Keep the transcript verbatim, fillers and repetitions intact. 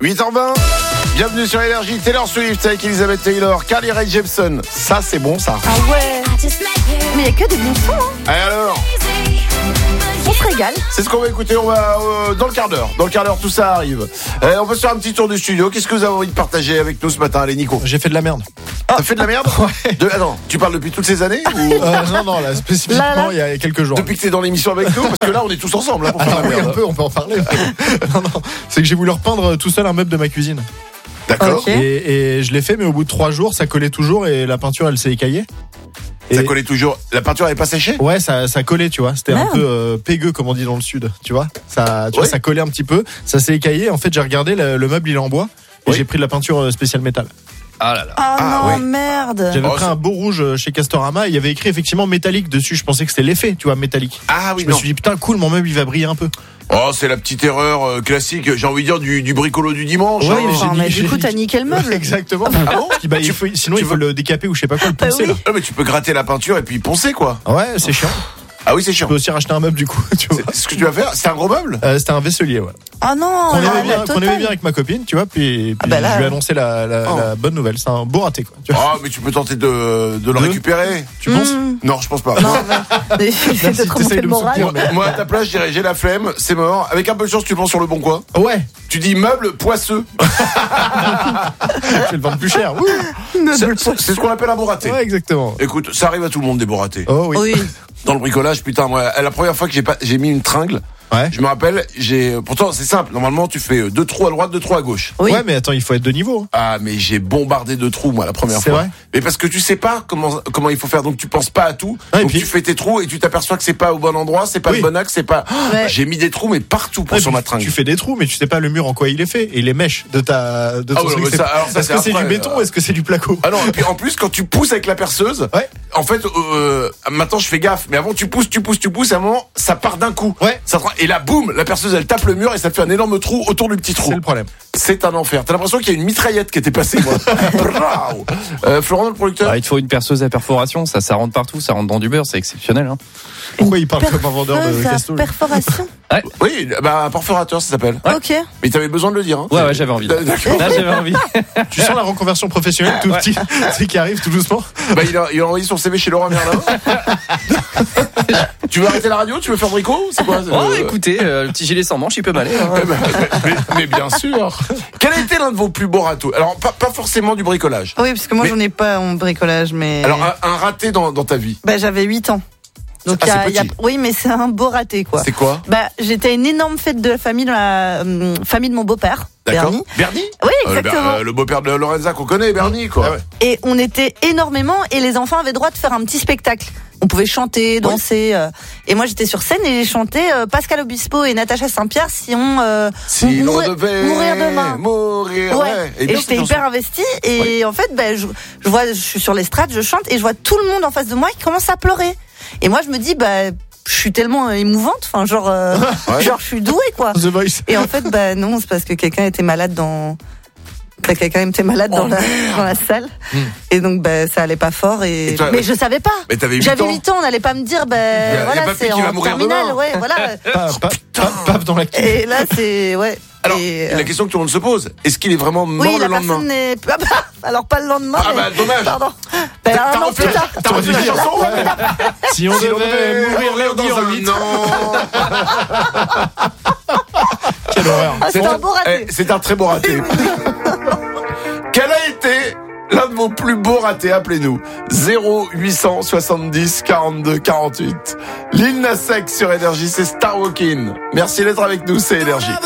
huit heures vingt, bienvenue sur Énergie. Taylor Swift avec Elizabeth Taylor, Carly Rae Jepsen. Ça, c'est bon, ça. Ah ouais. Mais il n'y a que des bons sons, hein. Allez alors, On se régale. c'est ce qu'on va écouter. On va euh, dans le quart d'heure. Dans le quart d'heure, tout ça arrive. Euh, on va se faire un petit tour du studio. Qu'est-ce que vous avez envie de partager avec nous ce matin, allez Nico? J'ai fait de la merde. T'as fait de la merde? Ouais. De... Attends, tu parles depuis toutes ces années ou... Euh, non, non, là, spécifiquement, Là, là. il y a quelques jours. Depuis que t'es dans l'émission avec nous? Parce que là, on est tous ensemble hein, pour faire Alors la oui, merde. un peu, on peut en parler. non, non, c'est que j'ai voulu repeindre tout seul un meuble de ma cuisine. D'accord. Ok. Et, et je l'ai fait, mais au bout de trois jours, ça collait toujours et la peinture, elle s'est écaillée. Ça Et- collait toujours. La peinture n'est pas séchée? Ouais, ça, ça collait, tu vois. C'était Merde. un peu euh, pégueux, comme on dit dans le sud, tu vois. Ça, tu Oui. vois, ça collait un petit peu. Ça s'est écaillé. En fait, j'ai regardé, le, le meuble, il est en bois. Et Oui. j'ai pris de la peinture euh, spéciale métal. Ah là là. Oh Ah, non, ouais. merde. J'avais Oh, pris c'est- un beau rouge chez Castorama. Il y avait écrit effectivement métallique dessus. Je pensais que c'était l'effet, tu vois, métallique. Ah oui, Je me non. suis dit, putain, cool, mon meuble, il va briller un peu. Oh, c'est la petite erreur euh, classique, j'ai envie de dire, du, du bricolo du dimanche. Ouais, hein. mais j'ai Enfin, dit- mais j'ai du coup, dit- t'as niqué le meuble. Exactement. Ah bon? Parce qu'il- bah, il faut- sinon, tu il faut veux- le décaper ou je sais pas quoi, le Bah poncer, oui. là. Ah, mais tu peux gratter la peinture et puis poncer, quoi. Ouais, c'est chiant. Ah oui, c'est Je chiant. peux aussi racheter un meuble, du coup, tu vois. C'est ce que tu vas faire, c'est un gros meuble? Euh, c'était un vaisselier, ouais. Oh non. Qu'on la- aimait, la bien, qu'on totale. aimait bien avec ma copine, tu vois, puis, puis Ah bah là, je lui ai euh. annoncé la, la, Oh. la bonne nouvelle. C'est un beau raté, quoi. Tu vois. Ah, mais tu peux tenter de, de le De récupérer. Tu penses Mmh. Non, je pense pas. Non, mais j'essaie de Merci, te t'essayes remonter de le me moral. soutenir, Moi, moi, à ta place, je dirais, j'ai la flemme, c'est mort. Avec un peu de chance, tu le vends sur le bon coin. Ouais, Tu dis meuble poisseux. je vais le vendre plus cher. Ouh. C'est c'est ce qu'on appelle un beau raté. Ouais, exactement. Écoute, ça arrive à tout le monde des beaux ratés. Oh oui. Oui. Dans le bricolage, putain, moi, la première fois que j'ai pas, j'ai mis une tringle, Ouais. je me rappelle, j'ai, pourtant, c'est simple. Normalement, tu fais deux trous à droite, deux trous à gauche. Oui. Ouais, mais attends, il faut être de niveau. hein. Ah, mais j'ai bombardé de trous, moi, la première C'est fois. vrai Mais parce que tu sais pas comment, comment il faut faire, donc tu penses pas à tout. Ouais, et donc puis- tu fais tes trous et tu t'aperçois que c'est pas au bon endroit, c'est pas Oui. le bon axe, c'est pas, Ouais. j'ai mis des trous, mais partout pour Ouais, sur puis ma tringle. tu fais des trous, mais tu sais pas le mur en quoi il est fait. Et les mèches de ta, de ton Ah ouais, truc, mais c'est- ça- alors ça, est-ce c'est que c'est après, du béton euh. ou est-ce que c'est du placo? Ah non, et puis en plus, quand tu pousses avec la perceuse, Ouais. en fait, euh, maintenant je fais gaffe, mais avant tu pousses, tu pousses, tu pousses, à un moment, ça part d'un coup. Ouais. Ça te- et là, boum, la perceuse elle tape le mur et ça te fait un énorme trou autour du petit trou. C'est le problème. C'est un enfer. T'as l'impression qu'il y a une mitraillette qui était passée, moi. Bravo. euh, Florent, le producteur. Ah, il te faut une perceuse à perforation, ça, ça rentre partout, ça rentre dans du beurre, c'est exceptionnel. Hein. Pourquoi il parle comme un vendeur de Perceuse à casto? perforation. Oui, bah un perforateur, ça s'appelle. Ok. Mais t'avais besoin de le dire. Hein. Ouais, ouais, j'avais envie. Là, D'accord. j'avais envie. Tu sens la reconversion professionnelle tout petit, c'est qui arrive tout doucement. Bah il a, il a envoyé son C V chez Laurent Merlin. Tu veux arrêter la radio? Tu veux faire brico? C'est quoi? Oh, euh, écoutez, euh, le petit gilet sans manche, il peut m'aller. hein. Eh ben, mais, mais bien sûr. Quel a été l'un de vos plus beaux ratés? Alors pas, pas forcément du bricolage. Oui, parce que moi, Mais- j'en ai pas en bricolage, mais. Alors un, un raté dans, dans ta vie. Bah, j'avais huit ans. Donc, Ah, il y a- c'est il y a- petit. oui, mais c'est un beau raté, quoi. C'est quoi? Bah, j'étais à une énorme fête de la famille dans la euh, famille de mon beau-père, D'accord. Bernie. Bernie? Oui, Euh, le, exactement. Ber- euh, le beau-père de Lorenza qu'on connaît, Bernie, quoi. Ah ouais. Et on était énormément, et les enfants avaient droit de faire un petit spectacle. On pouvait chanter, danser. euh, et moi, j'étais sur scène et j'ai chanté euh, Pascal Obispo et Natacha Saint-Pierre si on euh, Si l'on mourait- devait mourir demain. mourir, Ouais. ouais. Et, bien, j'étais cette hyper chanson. investie. Et en fait, ben, je, je vois, je suis sur l'estrade, je chante et je vois tout le monde en face de moi qui commence à pleurer. Et moi, je me dis, bah, je suis tellement émouvante, enfin, genre, euh, Ouais. genre, je suis douée, quoi. The Voice. Et en fait, bah, non, c'est parce que quelqu'un était malade dans. Bah, quelqu'un était malade Oh, dans, la, merde. dans la salle. Et donc, bah, ça allait pas fort. Et... Et toi, mais ouais. je savais pas. Mais t'avais huit J'avais ans. huit ans, on n'allait pas me dire, bah, y a voilà, papy c'est qui va en mourir terminale, demain. ouais, voilà. Paf, paf, paf, paf dans la cuisse. Et là, c'est, ouais. Alors, Et, euh, la question que tout le monde se pose, est-ce qu'il est vraiment mort oui, le la lendemain? personne n'est. Ah bah, alors, pas le lendemain. Ah bah, mais- dommage. Pardon. Bah, T'as un an refait plus la- tard. t'as refait la chanson? Si on Si l'on devait mourir dans un lundi en an. Quelle horreur. Ah, c'est un beau raté. Eh, c'est un très beau raté. Quel a été l'un de vos plus beaux ratés? Appelez-nous. zéro huit cent soixante-dix quarante-deux quarante-huit. Lil Nas X sur Énergie, c'est Star Walking. Merci d'être avec nous, c'est Énergie.